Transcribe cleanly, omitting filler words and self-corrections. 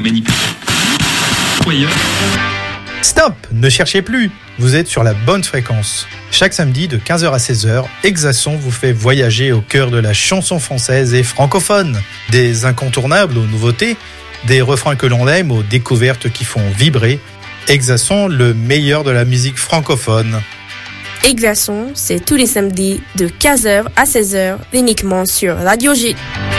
manipuler. Ou ailleurs. Stop, ne cherchez plus, vous êtes sur la bonne fréquence. Chaque samedi de 15h à 16h, Exason vous fait voyager au cœur de la chanson française et francophone. Des incontournables aux nouveautés, des refrains que l'on aime aux découvertes qui font vibrer. Exason, le meilleur de la musique francophone. Exason, c'est tous les samedis de 15h à 16h uniquement sur Radio J.